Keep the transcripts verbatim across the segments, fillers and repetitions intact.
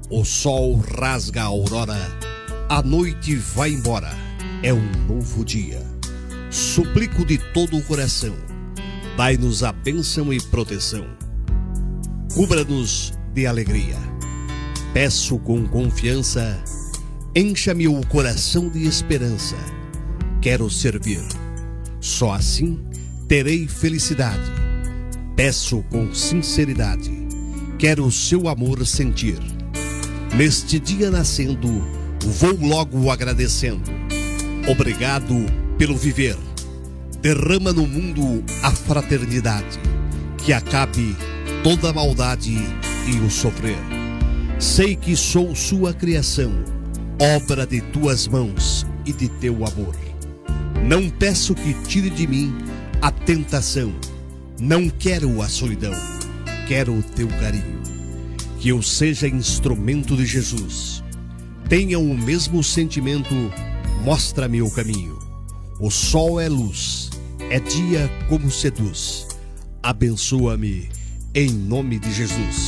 O sol rasga a aurora, a noite vai embora, é um novo dia. Suplico de todo o coração, dai-nos a bênção e proteção. Cubra-nos de alegria. Peço com confiança, encha-me o coração de esperança. Quero servir, só assim terei felicidade. Peço com sinceridade, quero o seu amor sentir. Neste dia nascendo, vou logo agradecendo. Obrigado pelo viver. Derrama no mundo a fraternidade, que acabe toda a maldade e o sofrer. Sei que sou sua criação, obra de tuas mãos e de teu amor. Não peço que tire de mim a tentação. Não quero a solidão, quero o teu carinho. Que eu seja instrumento de Jesus. Tenha o mesmo sentimento, mostra-me o caminho. O sol é luz, é dia como seduz. Abençoa-me em nome de Jesus.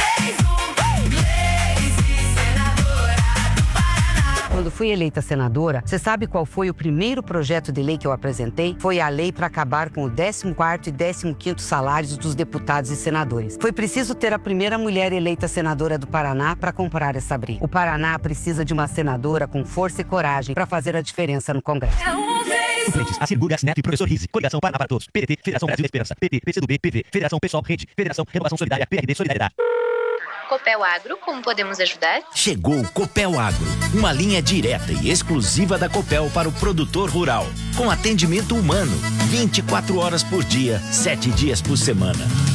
Quando fui eleita senadora, você sabe qual foi o primeiro projeto de lei que eu apresentei? Foi a lei para acabar com o décimo quarto e décimo quinto salários dos deputados e senadores. Foi preciso ter a primeira mulher eleita senadora do Paraná para comprar essa briga. O Paraná precisa de uma senadora com força e coragem para fazer a diferença no Congresso. Suplentes, Assir Gurgas Neto e Professor Rizzi. Coligação Paraná para Todos. P D T, Federação Brasil Esperança. P T, P C do B, P V, Federação Pessoal Rede, Federação Renovação Solidária, P R D Solidariedade. Copel Agro, como podemos ajudar? Chegou o Copel Agro, uma linha direta e exclusiva da Copel para o produtor rural, com atendimento humano, vinte e quatro horas por dia, sete dias por semana.